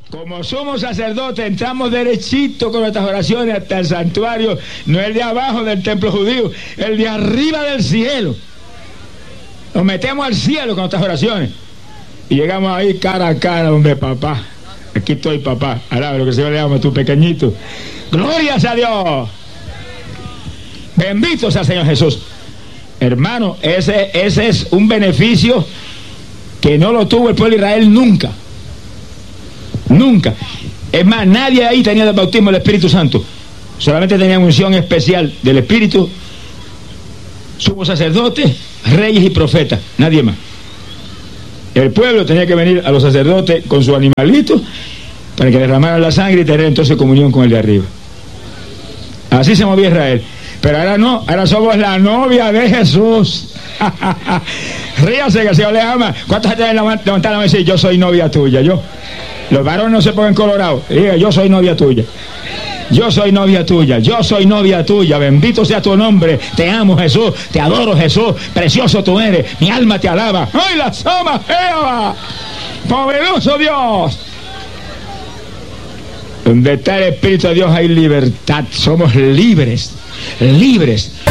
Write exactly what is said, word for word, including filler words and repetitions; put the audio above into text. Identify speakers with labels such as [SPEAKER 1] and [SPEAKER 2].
[SPEAKER 1] Como somos sacerdotes, entramos derechito con nuestras oraciones hasta el santuario, no el de abajo del templo judío, el de arriba del cielo. Nos metemos al cielo con nuestras oraciones y llegamos ahí cara a cara, hombre, papá. Aquí estoy, papá. Alaba lo que el Señor le llama, tu pequeñito. ¡Glorias a Dios! Bendito sea el Señor Jesús. Hermano, ese, ese es un beneficio que no lo tuvo el pueblo de Israel nunca. Nunca. Es más, nadie ahí tenía el bautismo del Espíritu Santo. Solamente tenía unción especial del Espíritu. Somos sacerdotes, reyes y profetas. Nadie más. El pueblo tenía que venir a los sacerdotes con su animalito para que derramaran la sangre y tener entonces comunión con el de arriba. Así se movía Israel. Pero ahora no, ahora somos la novia de Jesús. Ríase que el Señor le ama. ¿Cuántos gente levantan la mano y dicen, yo soy novia tuya? Yo. Los varones no se pongan colorados. Diga, yo soy novia tuya. Yo soy novia tuya. Yo soy novia tuya. Bendito sea tu nombre. Te amo, Jesús. Te adoro, Jesús. Precioso tú eres. Mi alma te alaba. ¡Ay, la sama Jehová! ¡Poderoso Dios! Donde está el Espíritu de Dios hay libertad. Somos libres. Libres.